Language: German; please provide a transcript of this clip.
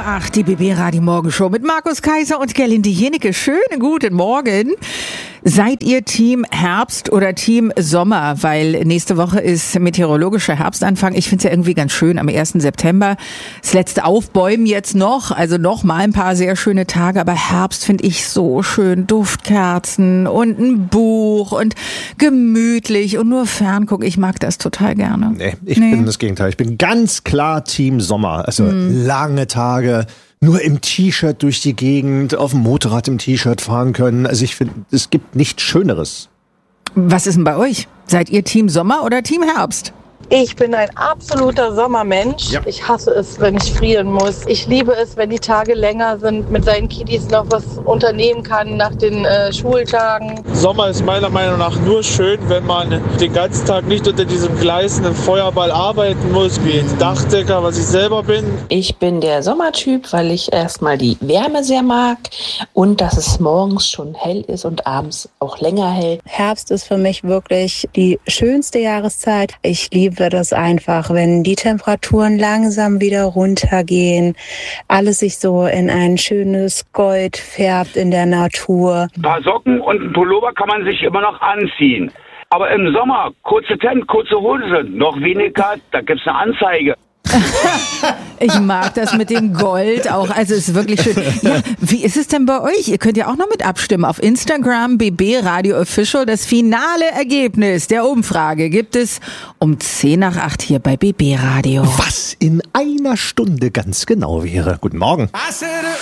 8, die BB Radio Morgenshow mit Markus Kaiser und Gerlinde Jenecke. Schönen guten Morgen. Seid ihr Team Herbst oder Team Sommer? Weil nächste Woche ist meteorologischer Herbstanfang. Ich finde es ja irgendwie ganz schön am 1. September. Das letzte Aufbäumen jetzt noch, also noch mal ein paar sehr schöne Tage. Aber Herbst finde ich so schön. Duftkerzen und ein Buch und gemütlich und nur ferngucken. Ich mag das total gerne. Nee, ich bin das Gegenteil. Ich bin ganz klar Team Sommer. Also lange Tage, nur im T-Shirt durch die Gegend, auf dem Motorrad im T-Shirt fahren können. Also ich finde, es gibt nichts Schöneres. Was ist denn bei euch? Seid ihr Team Sommer oder Team Herbst? Ich bin ein absoluter Sommermensch. Ja. Ich hasse es, wenn ich frieren muss. Ich liebe es, wenn die Tage länger sind, mit seinen Kiddies noch was unternehmen kann nach den Schultagen. Sommer ist meiner Meinung nach nur schön, wenn man den ganzen Tag nicht unter diesem gleißenden Feuerball arbeiten muss, wie ein Dachdecker, was ich selber bin. Ich bin der Sommertyp, weil ich erstmal die Wärme sehr mag und dass es morgens schon hell ist und abends auch länger hell. Herbst ist für mich wirklich die schönste Jahreszeit. Ich liebe das einfach, wenn die Temperaturen langsam wieder runtergehen, alles sich so in ein schönes Gold färbt in der Natur. Ein paar Socken und ein Pullover kann man sich immer noch anziehen. Aber im Sommer, kurze Hemd, kurze Hose, noch weniger, da gibt's eine Anzeige. Ich mag das mit dem Gold auch, also es ist wirklich schön. Ja, wie ist es denn bei euch? Ihr könnt ja auch noch mit abstimmen. Auf Instagram BB Radio Official. Das finale Ergebnis der Umfrage gibt es um 7:50 hier bei BB Radio. Was in einer Stunde ganz genau wäre. Guten Morgen.